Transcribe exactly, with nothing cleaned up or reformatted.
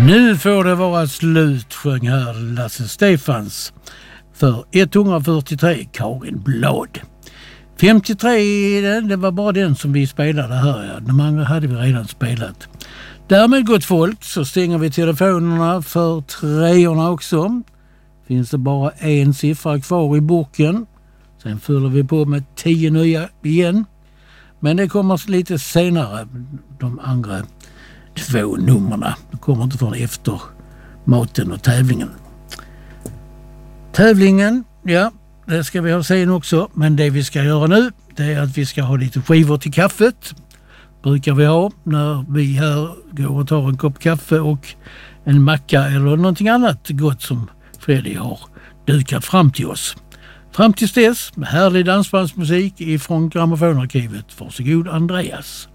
Nu får det vara slut, sjöng här Lasse Stefans för etthundrafyrtiotre, Karin Blad. femtiotre, det var bara den som vi spelade här. Ja. De andra hade vi redan spelat. Därmed, gott folk, så stänger vi telefonerna för treorna också. Finns det bara en siffra kvar i boken. Sen fyller vi på med tio nya igen. Men det kommer lite senare, de andra två nummerna. Det kommer inte från efter maten och tävlingen. Tävlingen, ja, det ska vi ha sen också. Men det vi ska göra nu, det är att vi ska ha lite skivor till kaffet. Brukar vi ha när vi här går och tar en kopp kaffe och en macka eller någonting annat gott som Freddy har dukat fram till oss. Fram tills dess, härlig dansbandsmusik ifrån Grammofonarkivet. Varsågod Andreas.